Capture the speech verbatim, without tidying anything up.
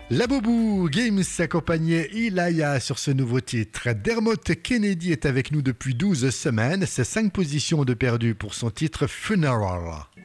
La Boubou Games accompagnait Ilaya sur ce nouveau titre. Dermot Kennedy est avec nous depuis douze semaines. C'est cinq positions de perdu pour son titre Funeral.